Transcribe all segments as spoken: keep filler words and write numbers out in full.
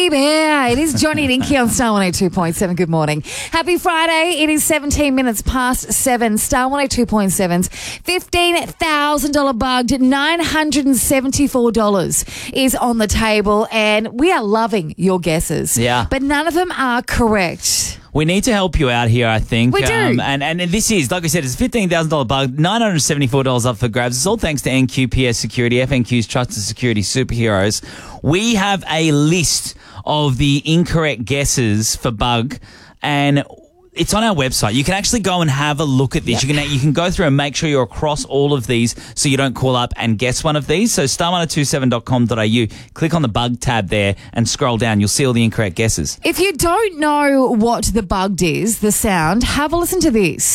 baby. It is Johnny and Inky on Star one oh two point seven. Good morning. Happy Friday. It is seventeen minutes past seven. Star one oh two point seven's fifteen thousand dollars bugged, nine hundred seventy-four dollars is on the table, and we are loving your guesses. Yeah. But none of them are correct. We need to help you out here, I think. We do. Um, and, and this is, like I said, it's a fifteen thousand dollars bug, nine hundred seventy-four dollars up for grabs. It's all thanks to N Q P S Security, F N Q's trusted security superheroes. We have a list of the incorrect guesses for bug, and it's on our website. You can actually go and have a look at this. Yep. You can you can go through and make sure you're across all of these so you don't call up and guess one of these. So star one oh two seven dot com dot a u, click on the bug tab there and scroll down. You'll see all the incorrect guesses. If you don't know what the bugged is, the sound, have a listen to this.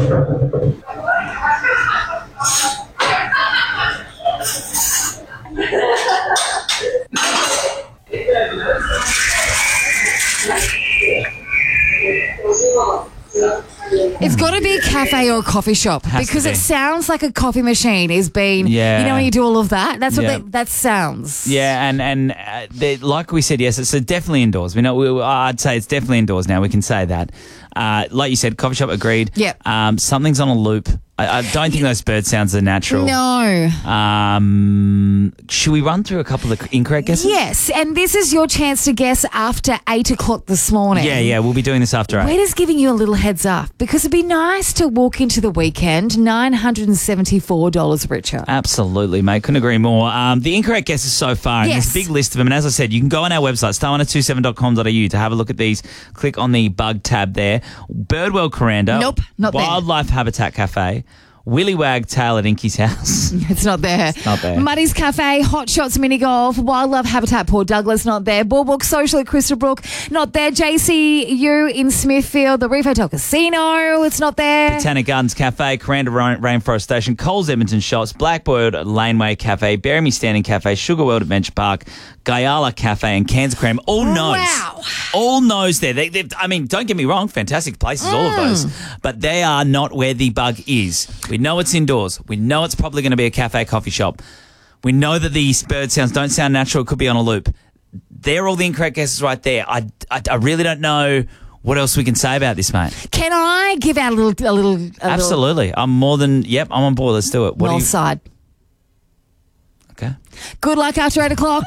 It's got to be a cafe or a coffee shop Has because to be. it sounds like a coffee machine is being, Yeah. you know, when you do all of that, that's what Yeah. they, that sounds. Yeah, and and uh, they, like we said, yes, it's definitely indoors. We know. We, I'd say it's definitely indoors now. We can say that. Uh, like you said, coffee shop, agreed. Yep. Um, something's on a loop. I, I don't think those bird sounds are natural. No. Um, should we run through a couple of incorrect guesses? Yes, and this is your chance to guess after eight o'clock this morning. Yeah, yeah. We'll be doing this after eight. We're just giving you a little heads up because it'd be nice to walk into the weekend nine hundred seventy-four dollars richer. Absolutely, mate. Couldn't agree more. Um, the incorrect guesses so far, and Yes. there's a big list of them. And as I said, you can go on our website, star one oh two seven dot com dot a u, to have a look at these. Click on the bug tab there. Birdwell Coranda. Nope, not there. Wildlife Habitat Cafe. Willy Wag Tail at Inky's house. It's not there. not there. Muddy's Cafe, Hot Shots Mini Golf, Wildlife Habitat Port Douglas, not there. Boardwalk Social at Crystal Brook, not there. J C U in Smithfield, the Reef Hotel Casino, it's not there. Botanic Gardens Cafe, Coranda Rain- Rainforest Station, Coles Edmonton Shops, Blackbird Laneway Cafe, Berrimy Standing Cafe, Sugar World Adventure Park, Guyala Cafe, and Cairns Cram. All knows. Wow. All knows there. They, they, I mean, don't get me wrong, fantastic places, all of those. But they are not where the bug is. We know it's indoors. We know it's probably going to be a cafe, coffee shop. We know that these bird sounds don't sound natural. It could be on a loop. They're all the incorrect guesses right there. I, I, I really don't know what else we can say about this, mate. Can I give out a little, a little, a Absolutely. I'm more than, yep, I'm on board. Let's do it. What little do north you, side? Okay. Good luck after eight o'clock.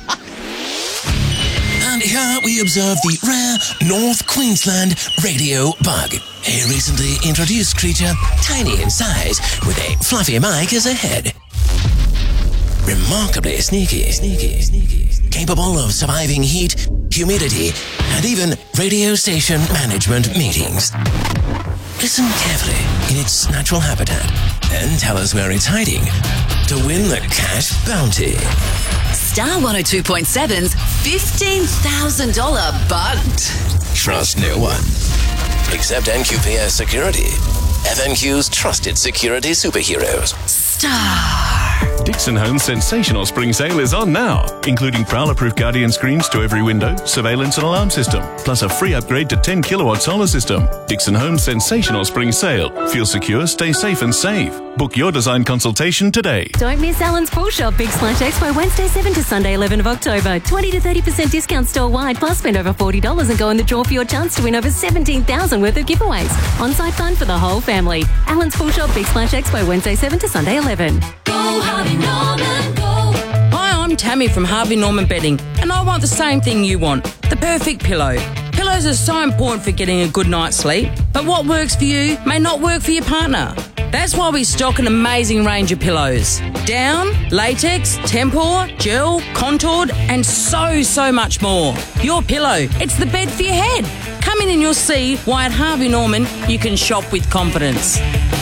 And here we observe the rare North Queensland radio bug. A recently introduced creature, tiny in size, with a fluffy mic as a head. Remarkably sneaky, sneaky, sneaky, capable of surviving heat, humidity, and even radio station management meetings. Listen carefully in its natural habitat and tell us where it's hiding to win the cash bounty. Star one oh two point seven's fifteen thousand dollars bugged. Trust no one. Except N Q P S Security. F N Q's trusted security superheroes. Star. Dixon Home's sensational spring sale is on now, including Prowler-proof Guardian screens to every window, surveillance and alarm system, plus a free upgrade to ten kilowatt solar system. Dixon Home's sensational spring sale. Feel secure, stay safe and save. Book your design consultation today. Don't miss Allen's Pool Shop Big Splash Expo Wednesday seventh to Sunday eleventh of October. twenty to thirty percent discount store-wide, plus spend over forty dollars and go in the draw for your chance to win over seventeen thousand dollars worth of giveaways. On-site fun for the whole family. Allen's Pool Shop Big Splash Expo Wednesday seventh to Sunday eleventh. Go Harvey Norman, go. Hi, I'm Tammy from Harvey Norman Bedding, and I want the same thing you want, the perfect pillow. Pillows are so important for getting a good night's sleep, but what works for you may not work for your partner. That's why we stock an amazing range of pillows. Down, latex, tempur, gel, contoured, and so, so much more. Your pillow, it's the bed for your head. Come in and you'll see why at Harvey Norman you can shop with confidence.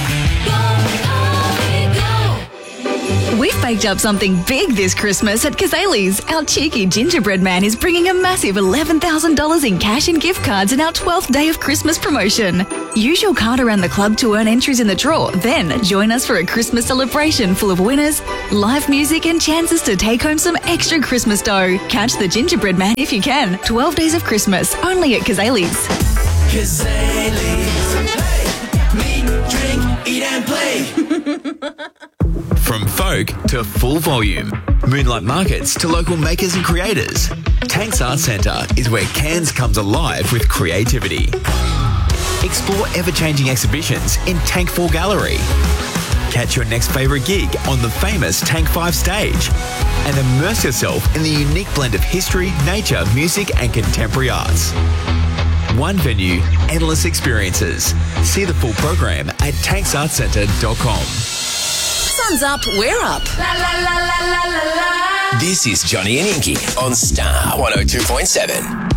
We've baked up something big this Christmas at Kazali's. Our cheeky gingerbread man is bringing a massive eleven thousand dollars in cash and gift cards in our twelfth day of Christmas promotion. Use your card around the club to earn entries in the draw. Then join us for a Christmas celebration full of winners, live music and chances to take home some extra Christmas dough. Catch the gingerbread man if you can. twelve days of Christmas, only at Kazali's. Kazali's. Hey, meet, drink, eat and play. From folk to full volume, moonlight markets to local makers and creators, Tanks Art Centre is where Cairns comes alive with creativity. Explore ever-changing exhibitions in Tank four Gallery. Catch your next favourite gig on the famous Tank five stage and immerse yourself in the unique blend of history, nature, music and contemporary arts. One venue, endless experiences. See the full program at tanks art centre dot com. Sun's up, we're up. La, la, la, la, la, la, la. This is Johnny and Inky on Star one oh two point seven.